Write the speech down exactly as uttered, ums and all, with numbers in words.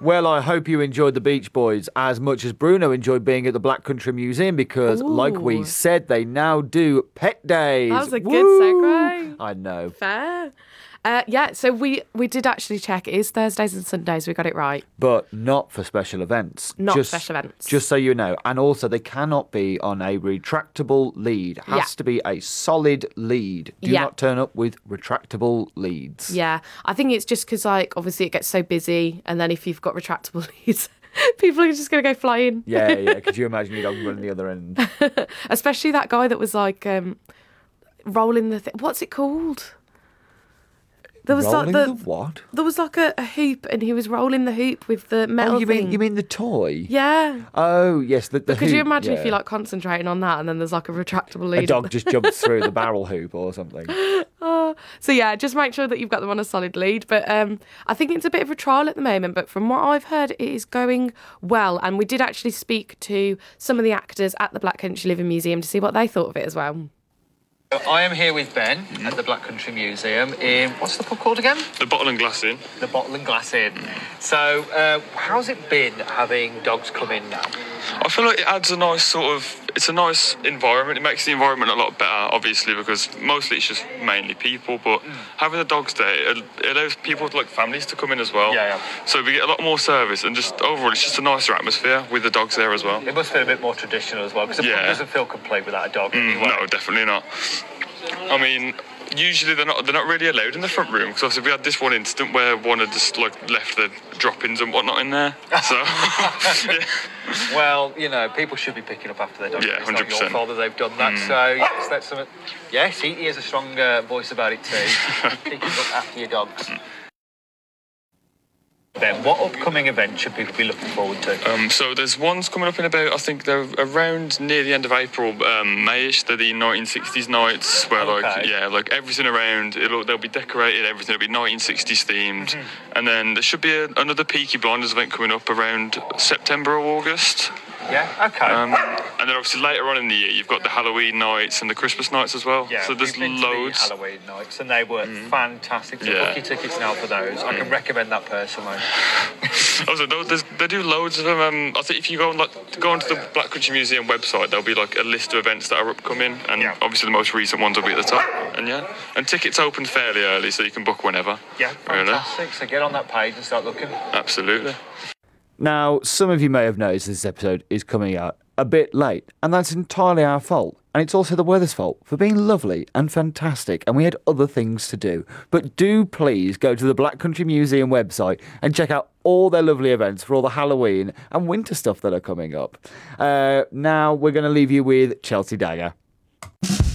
Well, I hope you enjoyed the Beach Boys as much as Bruno enjoyed being at the Black Country Museum because, Ooh. like we said, they now do pet days. That was a Woo! good segue. I know. Fair. Uh, yeah, so we, we did actually check. It is Thursdays and Sundays. We got it right. But not for special events. Not just, special events. Just so you know. And also, they cannot be on a retractable lead. It has Yeah. to be a solid lead. Do Yeah. not turn up with retractable leads. Yeah, I think it's just because, like, obviously it gets so busy, and then if you've got retractable leads, people are just going to go flying. Yeah, yeah. Could you imagine your dog running the other end? Especially that guy that was, like, um, rolling the thing. What's it called? There was Rolling like the, the, what? There was like a, a hoop, and he was rolling the hoop with the metal Oh, you thing. mean you mean the toy? Yeah. Oh, yes. The, the Could you hoop, imagine yeah. if you're like concentrating on that, and then there's like a retractable lead? A dog just jumps through the barrel hoop or something. Oh, so yeah, just make sure that you've got them on a solid lead. But um, I think it's a bit of a trial at the moment. But from what I've heard, it is going well. And we did actually speak to some of the actors at the Black Country Living Museum to see what they thought of it as well. I am here with Ben at the Black Country Museum in, what's the pub called again? The Bottle and Glass Inn. The Bottle and Glass Inn. So, uh, how's it been having dogs come in now? I feel like it adds a nice sort of, it's a nice environment. It makes the environment a lot better, obviously, because mostly it's just mainly people, but mm. having the dogs there, it, it allows people, like families, to come in as well. Yeah, yeah. So we get a lot more service, and just overall, it's just a nicer atmosphere with the dogs there as well. It must feel a bit more traditional as well, because the Yeah. pub doesn't feel complete without a dog. Mm, anyway. no, definitely not. I mean, usually they're not they're not really allowed in the front room, because obviously we had this one incident where one had just like left the droppings and whatnot in there. So yeah. Well, you know, people should be picking up after their dogs. Yeah, It's one hundred not your percent. fault that they've done that. Mm. So yes, that's something. Yes, he, he has a strong uh, voice about it too. Picking up after your dogs. Ben, what upcoming event should people be looking forward to? Um, so there's ones coming up in about, I think they're around near the end of April, um, Mayish. They're the nineteen sixties nights where Okay. like, yeah, like everything around, it'll, they'll be decorated, everything will be nineteen sixties themed. Mm-hmm. And then there should be a, another Peaky Blinders event coming up around September or August. Yeah, okay. Um, and then obviously later on in the year, you've got the Halloween nights and the Christmas nights as well. Yeah, so there's we've been to loads. the Halloween nights, and they were mm. fantastic. So Yeah. book your tickets now for those. I can recommend that personally. Also, there's, they do loads of them. Um, I think if you go on like go onto the Black Country Museum website, there'll be like a list of events that are upcoming, and Yeah. obviously the most recent ones will be at the top. And yeah, and tickets open fairly early, so you can book whenever. Yeah, Really. fantastic. So get on that page and start looking. Absolutely. Now, some of you may have noticed this episode is coming out a bit late, and that's entirely our fault. And it's also the weather's fault for being lovely and fantastic, and we had other things to do. But do please go to the Black Country Museum website and check out all their lovely events for all the Halloween and winter stuff that are coming up. Uh, now, we're going to leave you with Chelsea Dagger.